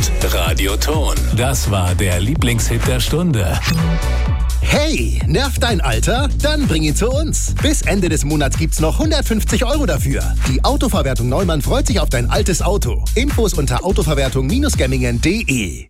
und Radio Ton. Das war der Lieblingshit der Stunde. Hey, nervt dein Alter? Dann bring ihn zu uns. Bis Ende des Monats gibt's noch 150 € dafür. Die Autoverwertung Neumann freut sich auf dein altes Auto. Infos unter autoverwertung-gemmingen.de.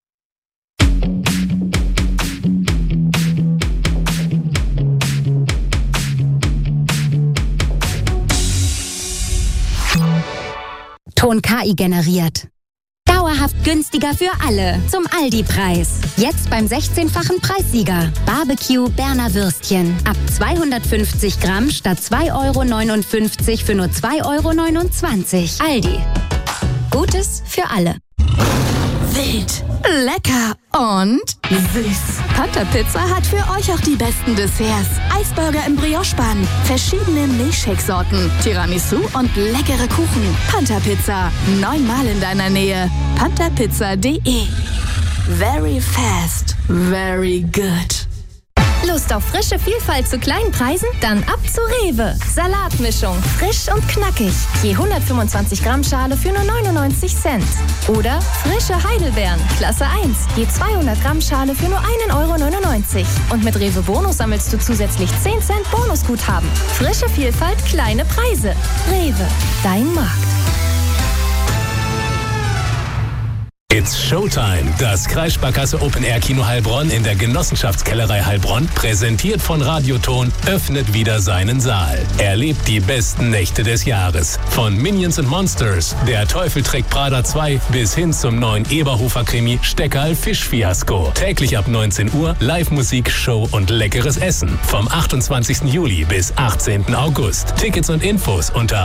Ton KI generiert. Dauerhaft günstiger für alle. Zum Aldi-Preis. Jetzt beim 16-fachen Preissieger. Barbecue Berner Würstchen. Ab 250 Gramm statt 2,59 € für nur 2,29 €. Aldi. Gutes für alle. Wild, lecker und süß. Panta Pizza hat für euch auch die besten Desserts. Eisburger im Brioche-Bann, verschiedene Milchshake-Sorten, Tiramisu und leckere Kuchen. Panta Pizza, 9-mal in deiner Nähe. pantapizza.de. Very fast, very good. Lust auf frische Vielfalt zu kleinen Preisen? Dann ab zu Rewe. Salatmischung, frisch und knackig. Je 125 Gramm Schale für nur 99 Cent. Oder frische Heidelbeeren, Klasse 1. Je 200 Gramm Schale für nur 1,99 €. Und mit Rewe Bonus sammelst du zusätzlich 10 Cent Bonusguthaben. Frische Vielfalt, kleine Preise. Rewe, dein Markt. It's Showtime. Das Kreissparkasse Open Air Kino Heilbronn in der Genossenschaftskellerei Heilbronn, präsentiert von Radio Ton, öffnet wieder seinen Saal. Erlebt die besten Nächte des Jahres. Von Minions & Monsters, Der Teufel trägt Prada 2 bis hin zum neuen Eberhofer-Krimi Steckerl Fischfiasko. Täglich ab 19 Uhr Live-Musik, Show und leckeres Essen. Vom 28. Juli bis 18. August. Tickets und Infos unter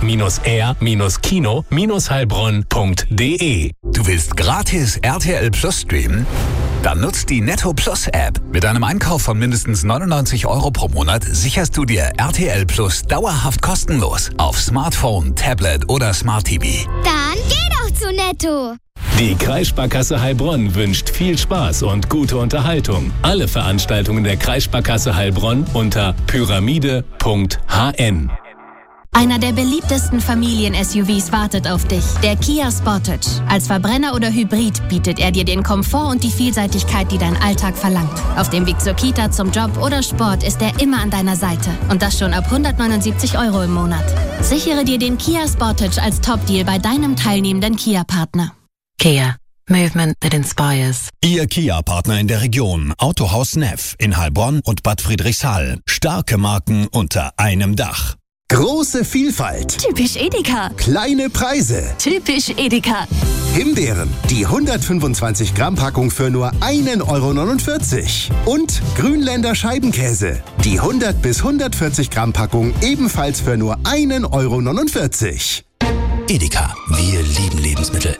open-air-kino-heilbronn.de. Du willst gratis RTL Plus streamen? Dann nutzt die Netto Plus App. Mit einem Einkauf von mindestens 99 € pro Monat sicherst du dir RTL Plus dauerhaft kostenlos auf Smartphone, Tablet oder Smart TV. Dann geh doch zu Netto. Die Kreissparkasse Heilbronn wünscht viel Spaß und gute Unterhaltung. Alle Veranstaltungen der Kreissparkasse Heilbronn unter pyramide.hn. Einer der beliebtesten Familien-SUVs wartet auf dich, der Kia Sportage. Als Verbrenner oder Hybrid bietet er dir den Komfort und die Vielseitigkeit, die dein Alltag verlangt. Auf dem Weg zur Kita, zum Job oder Sport ist er immer an deiner Seite. Und das schon ab 179 € im Monat. Sichere dir den Kia Sportage als Top-Deal bei deinem teilnehmenden Kia-Partner. Kia. Movement that inspires. Ihr Kia-Partner in der Region. Autohaus Neff in Heilbronn und Bad Friedrichshall. Starke Marken unter einem Dach. Große Vielfalt. Typisch Edeka. Kleine Preise. Typisch Edeka. Himbeeren, die 125 Gramm Packung für nur 1,49 €. Und Grünländer Scheibenkäse, die 100 bis 140 Gramm Packung ebenfalls für nur 1,49 €. Edeka, wir lieben Lebensmittel.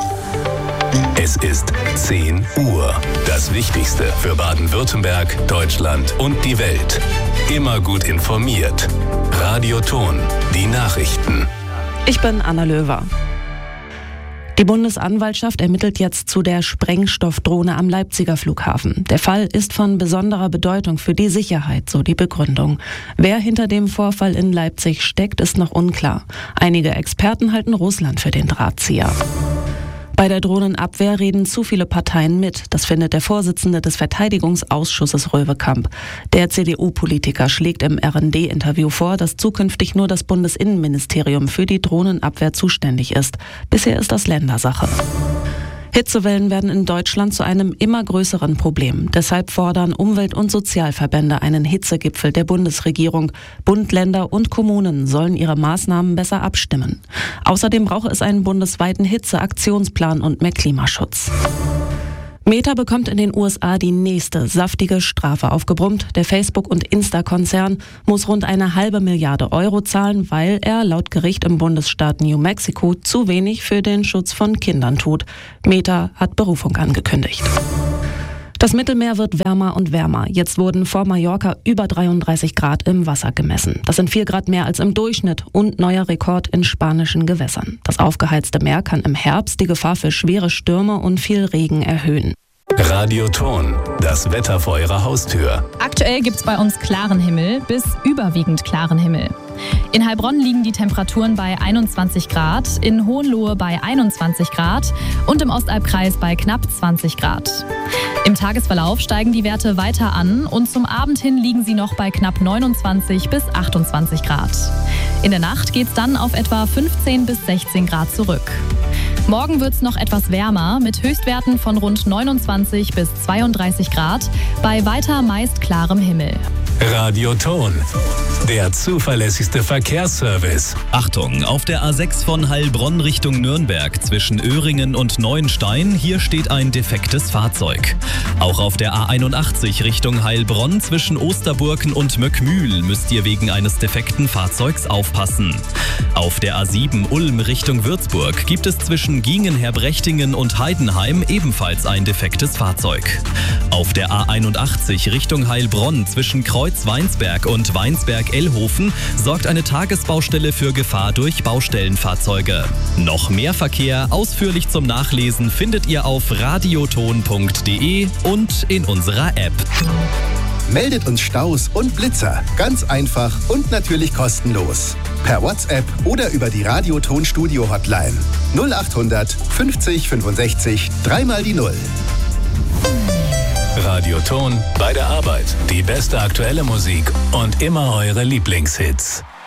Es ist 10 Uhr. Das Wichtigste für Baden-Württemberg, Deutschland und die Welt. Immer gut informiert. Radio Ton, die Nachrichten. Ich bin Anna Löwer. Die Bundesanwaltschaft ermittelt jetzt zu der Sprengstoffdrohne am Leipziger Flughafen. Der Fall ist von besonderer Bedeutung für die Sicherheit, so die Begründung. Wer hinter dem Vorfall in Leipzig steckt, ist noch unklar. Einige Experten halten Russland für den Drahtzieher. Bei der Drohnenabwehr reden zu viele Parteien mit. Das findet der Vorsitzende des Verteidigungsausschusses Röwekamp. Der CDU-Politiker schlägt im RND-Interview vor, dass zukünftig nur das Bundesinnenministerium für die Drohnenabwehr zuständig ist. Bisher ist das Ländersache. Hitzewellen werden in Deutschland zu einem immer größeren Problem. Deshalb fordern Umwelt- und Sozialverbände einen Hitzegipfel der Bundesregierung. Bund, Länder und Kommunen sollen ihre Maßnahmen besser abstimmen. Außerdem brauche es einen bundesweiten Hitzeaktionsplan und mehr Klimaschutz. Meta bekommt in den USA die nächste saftige Strafe aufgebrummt. Der Facebook- und Insta-Konzern muss rund 1,5 Milliarde € zahlen, weil er laut Gericht im Bundesstaat New Mexico zu wenig für den Schutz von Kindern tut. Meta hat Berufung angekündigt. Das Mittelmeer wird wärmer und wärmer. Jetzt wurden vor Mallorca über 33 Grad im Wasser gemessen. Das sind 4 Grad mehr als im Durchschnitt und neuer Rekord in spanischen Gewässern. Das aufgeheizte Meer kann im Herbst die Gefahr für schwere Stürme und viel Regen erhöhen. Radio Ton, das Wetter vor Ihrer Haustür. Aktuell gibt's bei uns klaren Himmel bis überwiegend klaren Himmel. In Heilbronn liegen die Temperaturen bei 21 Grad, in Hohenlohe bei 21 Grad und im Ostalbkreis bei knapp 20 Grad. Im Tagesverlauf steigen die Werte weiter an und zum Abend hin liegen sie noch bei knapp 29 bis 28 Grad. In der Nacht geht es dann auf etwa 15 bis 16 Grad zurück. Morgen wird es noch etwas wärmer mit Höchstwerten von rund 29 bis 32 Grad bei weiter meist klarem Himmel. Radioton, der zuverlässigste Verkehrsservice. Achtung, auf der A6 von Heilbronn Richtung Nürnberg zwischen Öhringen und Neuenstein, hier steht ein defektes Fahrzeug. Auch auf der A81 Richtung Heilbronn zwischen Osterburken und Möckmühl müsst ihr wegen eines defekten Fahrzeugs aufpassen. Auf der A7 Ulm Richtung Würzburg gibt es zwischen Gingen-Herbrechtingen und Heidenheim ebenfalls ein defektes Fahrzeug. Auf der A81 Richtung Heilbronn zwischen Kreuz-Weinsberg und Weinsberg-Ellhofen sorgt eine Tagesbaustelle für Gefahr durch Baustellenfahrzeuge. Noch mehr Verkehr ausführlich zum Nachlesen findet ihr auf radioton.de und in unserer App. Meldet uns Staus und Blitzer. Ganz einfach und natürlich kostenlos. Per WhatsApp oder über die Radioton Studio Hotline. 0800 50 65 3 die 0. Radioton bei der Arbeit. Die beste aktuelle Musik und immer eure Lieblingshits.